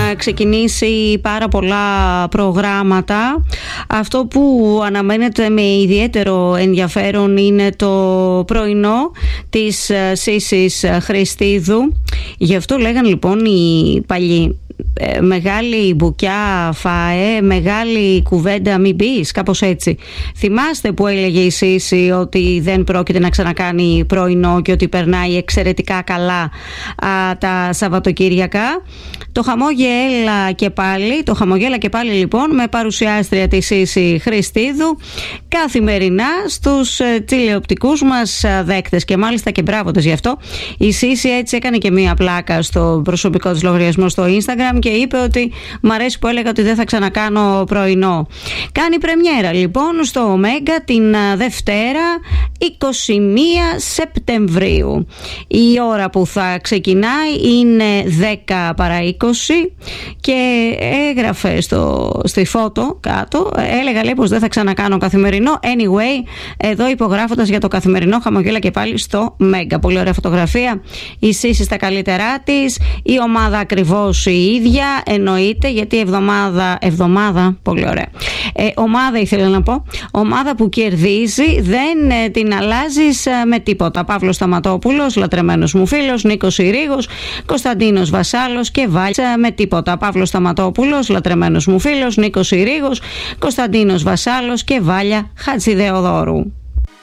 ξεκινήσει πάρα πολλά προγράμματα. Αυτό που αναμένεται με ιδιαίτερο ενδιαφέρον είναι το πρωινό της Σύσης Χριστίδου. Γι' αυτό λέγαν λοιπόν οι παλιοί, μεγάλη μπουκιά φάε, μεγάλη κουβέντα μην πεις, κάπως έτσι. Θυμάστε που έλεγε η Σύση ότι δεν πρόκειται να ξανακάνει πρωινό και ότι περνάει εξαιρετικά καλά τα Σαββατοκύριακα. Το χαμόγελα και πάλι λοιπόν με παρουσιάστρια τη Σύση Χριστίδου καθημερινά στους τηλεοπτικούς μας δέκτες, και μάλιστα και μπράβο της γι' αυτό. Η Σύση έτσι έκανε και μία πλάκα στο προσωπικό της λογαριασμό στο Instagram και είπε ότι μ' αρέσει που έλεγα ότι δεν θα ξανακάνω πρωινό. Κάνει πρεμιέρα λοιπόν στο Ωμέγκα την Δευτέρα 21 Σεπτεμβρίου. Η ώρα που θα ξεκινάει είναι 10 παρά 20 και έγραφε στη φώτο κάτω, έλεγα λέει πως δεν θα ξανακάνω καθημερινό. Anyway, εδώ υπογράφοντας για το καθημερινό χαμογέλα και πάλι στο Μέγκα. Πολύ ωραία φωτογραφία. Η Σύση στα καλύτερά της, η ομάδα ακριβώς η ίδια, εννοείται, γιατί εβδομάδα, πολύ ωραία. Ομάδα ήθελα να πω, ομάδα που κερδίζει, δεν την αλλάζεις με τίποτα. Παύλος Σταματόπουλος, λατρεμένος μου φίλος, Νίκος Ηρήγος, Κωνσταντίνος Βασάλος και Βάλια με τίποτα. Παύλος Σταματόπουλος, λατρεμένος μου φίλος, Νίκος Ηρήγος, Κωνσταντίνος Βασάλος και Βάλια Χατζηδεοδόρου.